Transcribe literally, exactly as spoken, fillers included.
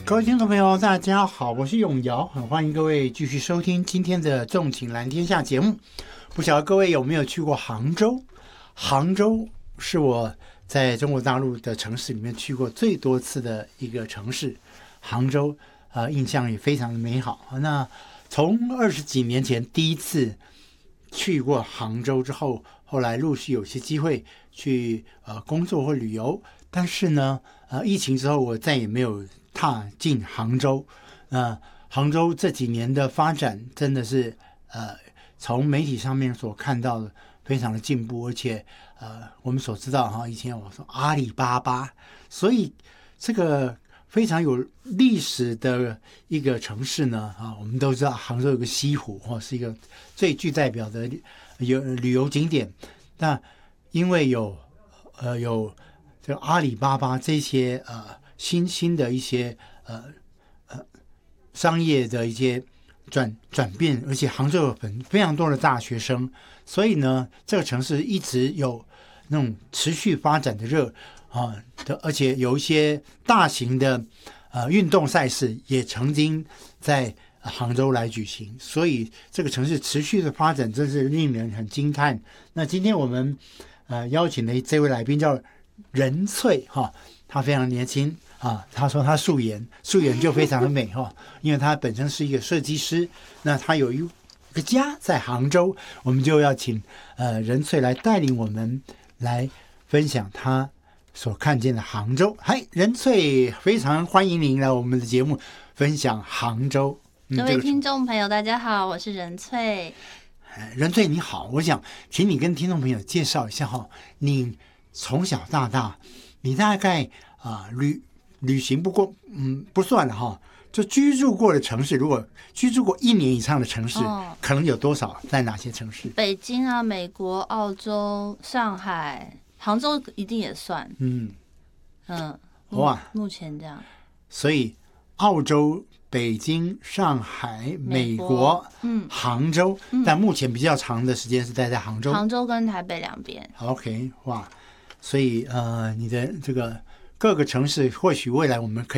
各位听众朋友大家好，我是永尧，很欢迎各位继续收听今天的纵情蓝天下节目。不晓得各位有没有去过杭州？杭州是我在中国大陆的城市里面去过最多次的一个城市。杭州呃，印象也非常的美好。那从二十几年前第一次去过杭州之后，后来陆续有些机会去呃工作或旅游，但是呢，呃，疫情之后我再也没有踏进杭州。呃，杭州这几年的发展真的是呃，从媒体上面所看到的非常的进步，而且呃，我们所知道哈，以前我说阿里巴巴，所以这个非常有历史的一个城市呢啊，我们都知道杭州有个西湖哈，是一个最具代表的有旅游景点。那因为有呃有这个阿里巴巴这些呃新兴的一些呃呃商业的一些转转变，而且杭州有很非常多的大学生，所以呢，这个城市一直有那种持续发展的热啊，而且有一些大型的呃运动赛事也曾经在杭州来举行，所以这个城市持续的发展真是令人很惊叹。那今天我们呃邀请的这位来宾叫任翠哈，他非常年轻啊，他说他素颜，素颜就非常的美哈，因为他本身是一个设计师，那他有一个家在杭州，我们就要请呃任翠来带领我们来分享他所看见的杭州。嗨，任翠，非常欢迎您来我们的节目分享杭州。 嗯、各位听众朋友大家好，我是任翠。 任翠你好，我想请你跟听众朋友介绍一下哈，你从小到大，你大概啊、呃、旅旅行不过嗯不算了哈，就居住过的城市，如果居住过一年以上的城市，哦、可能有多少？在哪些城市？ 北京啊，美国、澳洲、上海、杭州一定也算。嗯嗯，哇，目前这样。 所以澳洲、北京、上海、美国、美国嗯，杭州、嗯，但目前比较长的时间是待在杭州， 杭州跟台北两边。 OK， 哇，所以呃，你的这个各个城市，或许未来我们可以。